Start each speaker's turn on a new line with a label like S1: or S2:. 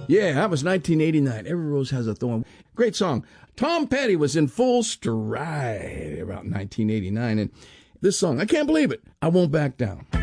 S1: Yeah, that was 1989. Every Rose Has a Thorn. Great song. Tom Petty was in full stride about 1989. And this song, I can't believe it. I Won't Back Down.